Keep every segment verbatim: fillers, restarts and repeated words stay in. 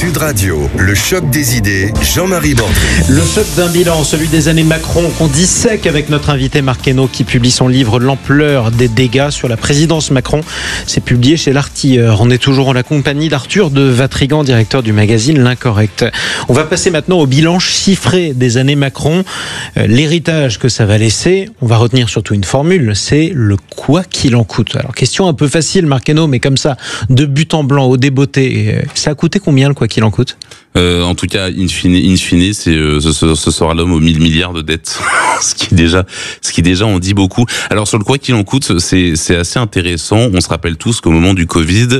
Sud Radio, le choc des idées, Jean-Marie Bordry. Le choc d'un bilan, celui des années Macron, qu'on dissèque avec notre invité Marc Hainaut qui publie son livre L'ampleur des dégâts sur la présidence Macron. C'est publié chez l'Artilleur. On est toujours en la compagnie d'Arthur de Vatrigan, directeur du magazine L'Incorrect. On va passer maintenant au bilan chiffré des années Macron. Euh, l'héritage que ça va laisser, on va retenir surtout une formule, c'est le quoi qu'il en coûte. Alors question un peu facile Marc Hainaut, mais comme ça, de but en blanc au débeauté, ça a coûté combien le quoi qu'il en coûte ? Euh, en tout cas, in fine, in fine c'est, euh, ce, ce sera l'homme aux mille milliards de dettes. ce qui déjà, ce qui déjà en dit beaucoup. Alors sur le quoi qu'il en coûte, c'est, c'est assez intéressant. On se rappelle tous qu'au moment du Covid,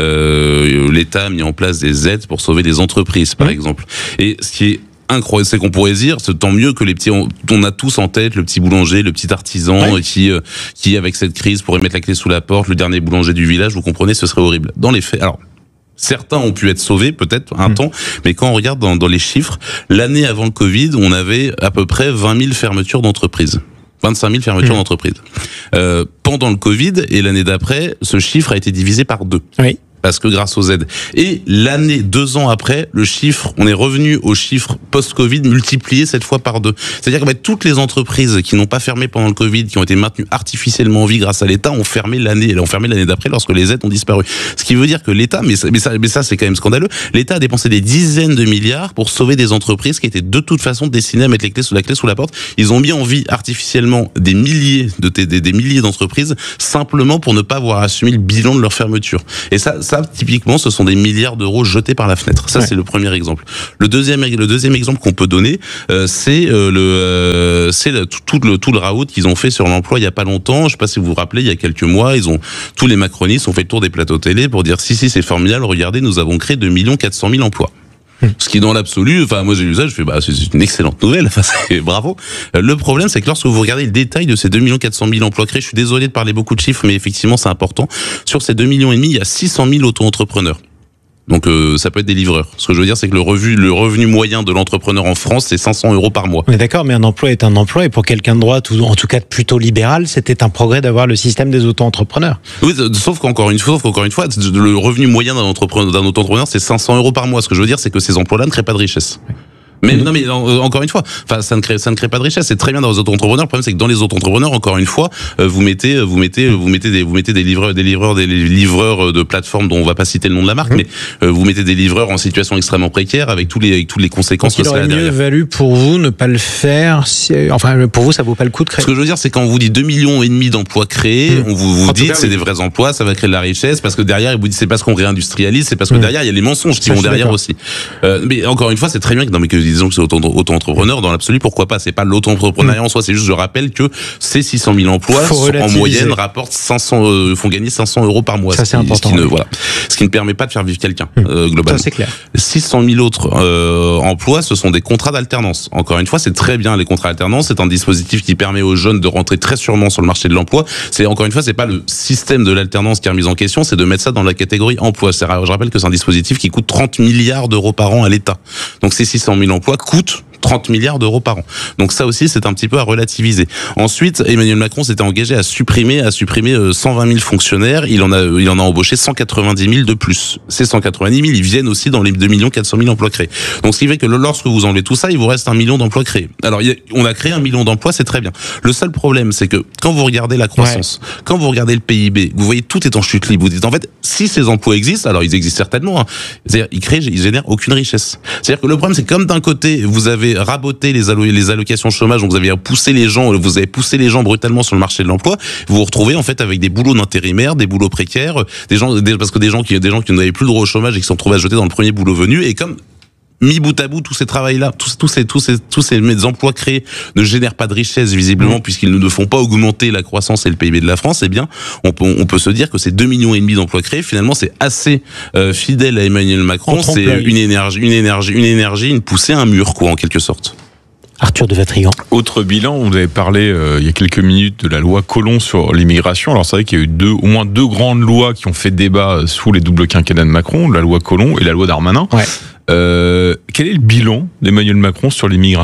euh, l'État a mis en place des aides pour sauver les entreprises, par mmh. exemple. Et ce qui est incroyable, c'est qu'on pourrait dire, c'est tant mieux que les petits, on, on a tous en tête le petit boulanger, le petit artisan ouais. qui, euh, qui avec cette crise pourrait mettre la clé sous la porte, le dernier boulanger du village. Vous comprenez, ce serait horrible. Dans les faits, alors. Certains ont pu être sauvés, peut-être, un mmh. temps, mais quand on regarde dans, dans les chiffres, l'année avant le Covid, on avait à peu près vingt mille fermetures d'entreprises. vingt-cinq mille fermetures mmh. d'entreprises. Euh, pendant le Covid et l'année d'après, ce chiffre a été divisé par deux. Oui. Parce que grâce aux aides. Et l'année, deux ans après, le chiffre, on est revenu au chiffre post-Covid multiplié cette fois par deux. C'est-à-dire que bah, toutes les entreprises qui n'ont pas fermé pendant le Covid, qui ont été maintenues artificiellement en vie grâce à l'État, ont fermé l'année, ont fermé l'année d'après lorsque les aides ont disparu. Ce qui veut dire que l'État, mais ça, mais ça, mais ça c'est quand même scandaleux, l'État a dépensé des dizaines de milliards pour sauver des entreprises qui étaient de toute façon destinées à mettre les clés sous la clé sous la porte. Ils ont mis en vie artificiellement des milliers de des, des milliers d'entreprises simplement pour ne pas avoir assumé le bilan de leur fermeture. Et ça, ça typiquement, ce sont des milliards d'euros jetés par la fenêtre. Ça, ouais. c'est le premier exemple. Le deuxième, le deuxième exemple qu'on peut donner, euh, c'est euh, le, euh, c'est le, tout, tout le tout le raout qu'ils ont fait sur l'emploi il y a pas longtemps. Je sais pas si vous vous rappelez, il y a quelques mois, ils ont tous les macronistes ont fait le tour des plateaux télé pour dire si si c'est formidable. Regardez, nous avons créé deux millions quatre cent mille emplois. Ce qui dans l'absolu, enfin moi j'ai lu ça, je fais bah c'est une excellente nouvelle, enfin c'est bravo. Le problème c'est que lorsque vous regardez le détail de ces deux millions quatre cent mille emplois créés, je suis désolé de parler beaucoup de chiffres, mais effectivement c'est important. Sur ces deux millions et demi, il y a six cent mille auto-entrepreneurs. Donc euh, ça peut être des livreurs. Ce que je veux dire, c'est que le revenu, le revenu moyen de l'entrepreneur en France, c'est cinq cents euros par mois. Mais d'accord, mais un emploi est un emploi, et pour quelqu'un de droite, ou en tout cas plutôt libéral, c'était un progrès d'avoir le système des auto-entrepreneurs. Oui, sauf qu'encore une fois, sauf qu'encore une fois, le revenu moyen d'un entrepreneur, d'un auto-entrepreneur, c'est cinq cents euros par mois. Ce que je veux dire, c'est que ces emplois-là ne créent pas de richesse. Oui. Mais mmh. non, mais encore une fois, enfin, ça ne crée, ça ne crée pas de richesse. C'est très bien dans les auto-entrepreneurs. Le problème, c'est que dans les auto-entrepreneurs, encore une fois, vous mettez, vous mettez, vous mettez des, vous mettez des livreurs, des livreurs, des livreurs de plateformes dont on va pas citer le nom de la marque, mmh. mais euh, vous mettez des livreurs en situation extrêmement précaire avec tous les, avec toutes les conséquences que ça a derrière. Il aurait mieux valu pour vous ne pas le faire. Si, enfin, pour vous, ça vaut pas le coup de créer. Ce que je veux dire, c'est quand on vous dit deux millions et demi d'emplois créés, mmh. on vous, vous dit que c'est oui. des vrais emplois, ça va créer de la richesse, parce que derrière, il vous dit c'est parce qu'on réindustrialise, c'est parce que mmh. derrière, il y a les mensonges qui ça, vont derrière d'accord. aussi. Euh, mais encore une fois, c'est très bien que dans mes que disons que c'est autant auto-entrepreneur, dans l'absolu, pourquoi pas? C'est pas l'auto-entrepreneuriat mmh. en soi, c'est juste, je rappelle que ces six cent mille emplois, en moyenne, rapportent cinq cents, euh, font gagner cinq cents euros par mois. Ça, ce c'est qui, important. Ce qui, ne, voilà. ce qui ne permet pas de faire vivre quelqu'un, mmh. euh, globalement. Ça, c'est clair. six cent mille autres, euh, emplois, ce sont des contrats d'alternance. Encore une fois, c'est très bien, les contrats d'alternance. C'est un dispositif qui permet aux jeunes de rentrer très sûrement sur le marché de l'emploi. C'est, encore une fois, c'est pas le système de l'alternance qui est remis en question, c'est de mettre ça dans la catégorie emploi. C'est, je rappelle que c'est un dispositif qui coûte trente milliards d'euros par an à l'État. Donc, ces six cent mille emplois coûtent trente milliards d'euros par an. Donc ça aussi, c'est un petit peu à relativiser. Ensuite, Emmanuel Macron s'était engagé à supprimer, à supprimer cent vingt mille fonctionnaires. Il en a, il en a embauché cent quatre-vingt-dix mille de plus. Ces cent quatre-vingt-dix mille, ils viennent aussi dans les deux millions quatre cent mille emplois créés. Donc ce qui fait que lorsque vous enlevez tout ça, il vous reste un million d'emplois créés. Alors, on a créé un million d'emplois, c'est très bien. Le seul problème, c'est que quand vous regardez la croissance, ouais. quand vous regardez le P I B, vous voyez tout est en chute libre. Vous dites, en fait, si ces emplois existent, alors ils existent certainement, hein, c'est-à-dire, ils créent, ils génèrent aucune richesse. C'est-à-dire que le problème, c'est que comme d'un côté, vous avez raboté les, allo- les allocations chômage, donc vous avez poussé les gens, vous avez poussé les gens brutalement sur le marché de l'emploi, vous vous retrouvez en fait avec des boulots d'intérimaires, des boulots précaires, des gens, des, parce que des gens qui, des gens qui n'avaient plus le droit au chômage et qui se sont retrouvés à jeter dans le premier boulot venu, et comme mis bout à bout, tous ces travails-là, tous, tous ces, tous ces, tous ces emplois créés ne génèrent pas de richesse visiblement, mmh. puisqu'ils ne font pas augmenter la croissance et le P I B de la France. Eh bien, on peut, on peut se dire que ces deux millions et demi d'emplois créés, finalement, c'est assez euh, fidèle à Emmanuel Macron. C'est une énergie, une énergie, une énergie, une poussée à un mur, quoi, en quelque sorte. Arthur de Vatrigan. Autre bilan, vous avez parlé euh, il y a quelques minutes de la loi Collomb sur l'immigration. Alors c'est vrai qu'il y a eu deux, au moins deux grandes lois qui ont fait débat sous les doubles quinquennats de Macron, la loi Collomb et la loi Darmanin. Ouais. Euh, quel est le bilan d'Emmanuel Macron sur l'immigration ?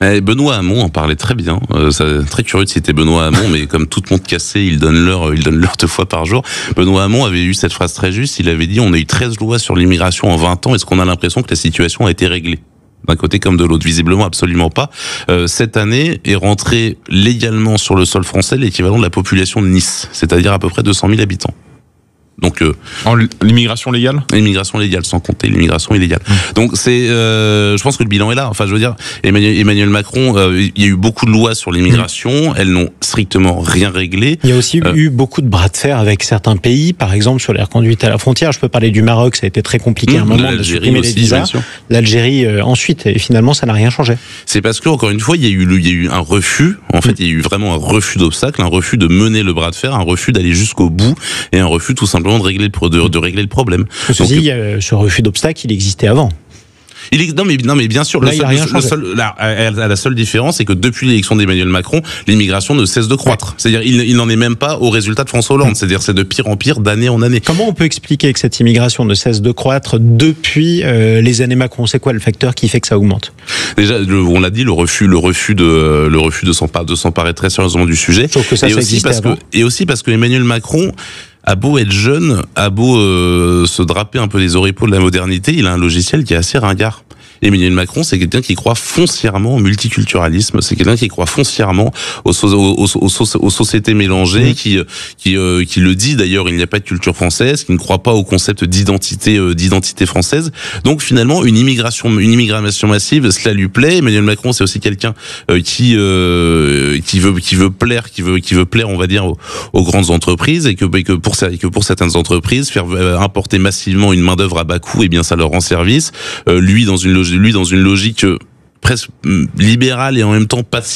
Et Benoît Hamon en parlait très bien. Euh, c'est très curieux de citer Benoît Hamon, mais comme tout le monde cassé, il donne l'heure, il donne l'heure deux fois par jour. Benoît Hamon avait eu cette phrase très juste. Il avait dit: on a eu treize lois sur l'immigration en vingt ans. Est-ce qu'on a l'impression que la situation a été réglée? D'un côté comme de l'autre, visiblement absolument pas. Euh, cette année est rentré légalement sur le sol français l'équivalent de la population de Nice, c'est-à-dire à peu près deux cent mille habitants. Donc euh, en l'immigration légale, l'immigration légale, sans compter l'immigration illégale. Mmh. Donc c'est, euh, je pense que le bilan est là. Enfin, je veux dire, Emmanuel, Emmanuel Macron, euh, il y a eu beaucoup de lois sur l'immigration, mmh. elles n'ont strictement rien réglé. Il y a aussi euh, eu beaucoup de bras de fer avec certains pays, par exemple sur les reconduites à la frontière. Je peux parler du Maroc, ça a été très compliqué mmh, à un moment de supprimer aussi, les visas. L'Algérie euh, ensuite, et finalement, ça n'a rien changé. C'est parce que encore une fois, il y a eu, il y a eu un refus. En fait, mmh. il y a eu vraiment un refus d'obstacle, un refus de mener le bras de fer, un refus d'aller jusqu'au bout, et un refus tout simplement de régler le, de, de régler le problème. Ceci, Donc, euh, ce refus d'obstacle, il existait avant. Il est, non mais non mais bien sûr, Là, le seul, le, le seul, la, la seule différence, c'est que depuis l'élection d'Emmanuel Macron, l'immigration ne cesse de croître. Ouais. C'est-à-dire, il, il n'en est même pas au résultat de François Hollande. Mmh. C'est-à-dire, c'est de pire en pire, d'année en année. Comment on peut expliquer que cette immigration ne cesse de croître depuis euh, les années Macron? C'est quoi le facteur qui fait que ça augmente? Déjà, le, on l'a dit, le refus, le refus de, le refus de s'emparer, de s'emparer très sérieusement du sujet. Sauf que ça, et ça aussi parce avant. que, et aussi parce que Emmanuel Macron a beau être jeune, a beau euh, se draper un peu les oripeaux de la modernité, il a un logiciel qui est assez ringard. Emmanuel Macron, c'est quelqu'un qui croit foncièrement au multiculturalisme, c'est quelqu'un qui croit foncièrement aux, aux, aux, aux, aux sociétés mélangées, mmh. qui qui, euh, qui le dit d'ailleurs, il n'y a pas de culture française, qui ne croit pas au concept d'identité euh, d'identité française. Donc finalement, une immigration une immigration massive, cela lui plaît. Emmanuel Macron, c'est aussi quelqu'un euh, qui euh, qui veut qui veut plaire, qui veut qui veut plaire, on va dire, aux, aux grandes entreprises, et que et que pour ça et que pour certaines entreprises, faire euh, importer massivement une main d'œuvre à bas coût, et eh bien ça leur rend service. Euh, lui dans une logique lui dans une logique presque libérale et en même temps pas